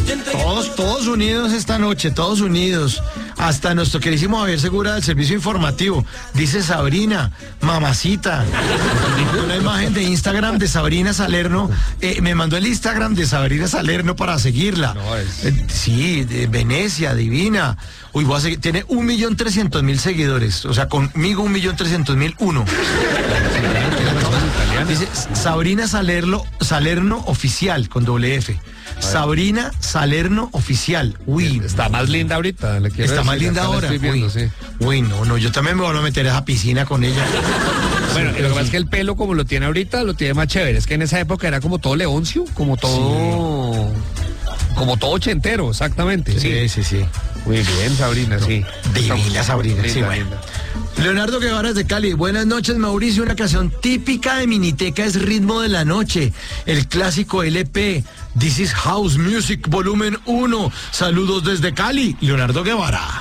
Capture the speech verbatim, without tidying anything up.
Todos, todos unidos esta noche, todos unidos. Hasta nuestro queridísimo Javier Segura del Servicio Informativo. Dice Sabrina, mamacita. Una imagen de Instagram de Sabrina Salerno. Eh, me mandó el Instagram de Sabrina Salerno para seguirla. No, es... eh, sí, de Venecia, divina. Uy, voy a seguir. Tiene un millón trescientos mil seguidores. O sea, conmigo un millón trescientos mil uno. Dice Sabrina Salerno, Salerno Oficial, con doble F. Sabrina Salerno Oficial. Uy. Está más linda ahorita. Le quiero Está decir, más linda acá la ahora. estoy viendo, Uy. sí. Uy, no, no, yo también me voy a meter a esa piscina con ella. Bueno, Sí, lo que pasa sí. es que el pelo como lo tiene ahorita, lo tiene más chévere. Es que en esa época era como todo leoncio, como todo... Como todo ochentero, exactamente. Sí, sí, sí. Muy bien, Sabrina, sí. Divina Sabrina, Linda, sí, bueno. linda. Leonardo Guevara de Cali. Buenas noches, Mauricio. Una canción típica de Miniteca es Ritmo de la Noche, el clásico L P. This is House Music Volumen uno. Saludos desde Cali, Leonardo Guevara.